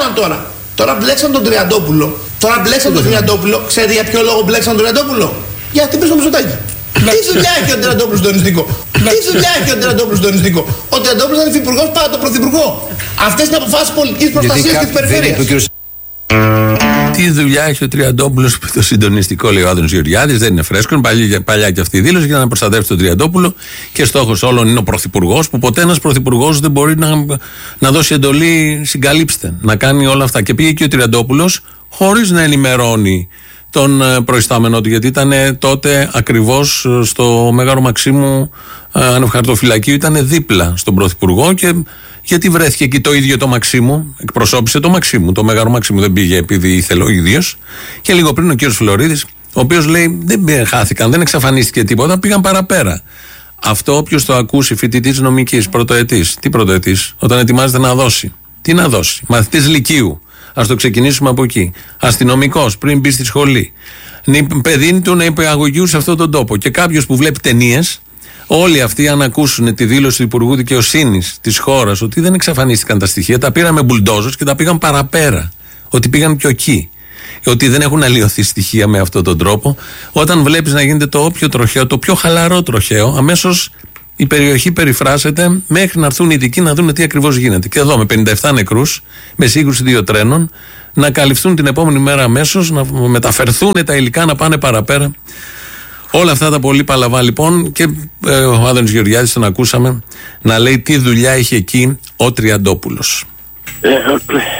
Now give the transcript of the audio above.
κάναν τώρα? Τώρα μπλέξαν τον Τριαντόπουλο. Ξέρετε για ποιο λόγο μπλέξαν τον Τριαντόπουλο? Για την πίσω Μητσοτάκη. Τι δουλειά έχει ο Τριαντόπουλος στον Εθνικό? Ο Τριαντόπουλος ήταν υφυπουργός παρά τον Πρωθυπουργό. Αυτές είναι αποφάσεις πολιτικής προστασίας και της περιφέρειας. Τι δουλειά έχει ο Τριαντόπουλος με το συντονιστικό, λέει ο Άδωνης Γεωργιάδης, δεν είναι φρέσκο, είναι παλιά και αυτή η δήλωση για να προστατεύσει τον Τριαντόπουλο και στόχος όλων είναι ο Πρωθυπουργός, που ποτέ ένας Πρωθυπουργός δεν μπορεί να δώσει εντολή συγκαλύψτε, να κάνει όλα αυτά. Και πήγε και ο Τριαντόπουλος χωρίς να ενημερώνει τον προϊστάμενο του, γιατί ήταν τότε ακριβώς στο Μέγαρο Μαξίμου ανευχαρτοφυλακίου, ήταν δίπλα στον Πρωθυπουργό. Και γιατί βρέθηκε εκεί το ίδιο το Μαξίμου, εκπροσώπησε το Μαξίμου, το Μέγαρο Μαξίμου, δεν πήγε επειδή ήθελε ο ίδιος. Και λίγο πριν ο κύριος Φλωρίδης, ο οποίος λέει δεν χάθηκαν, δεν εξαφανίστηκε τίποτα, πήγαν παραπέρα. Αυτό όποιος το ακούσει, φοιτητής νομικής, πρωτοετής, τι πρωτοετής, όταν ετοιμάζεται να δώσει, τι να δώσει, μαθητής λυκείου. Ας το ξεκινήσουμε από εκεί. Αστυνομικός, πριν μπει στη σχολή. Παιδί του νηπιαγωγείου σε αυτόν τον τόπο. Και κάποιος που βλέπει ταινίες, όλοι αυτοί, αν ακούσουν τη δήλωση του Υπουργού Δικαιοσύνης της χώρας ότι δεν εξαφανίστηκαν τα στοιχεία, τα πήραν με μπουλντόζες και τα πήγαν παραπέρα. Ότι πήγαν πιο εκεί. Ότι δεν έχουν αλλοιωθεί στοιχεία με αυτόν τον τρόπο. Όταν βλέπεις να γίνεται το όποιο τροχαίο, το πιο χαλαρό τροχαίο, αμέσως η περιοχή περιφράσεται μέχρι να έρθουν οι ειδικοί να δουν τι ακριβώς γίνεται. Και εδώ με 57 νεκρούς, με σύγκρουση 2 τρένων, να καλυφθούν την επόμενη μέρα αμέσως, να μεταφερθούν τα υλικά, να πάνε παραπέρα. Όλα αυτά τα πολύ παλαβά λοιπόν. Και ο Άδωνης Γεωργιάδης τον ακούσαμε να λέει τι δουλειά είχε εκεί ο Τριαντόπουλος.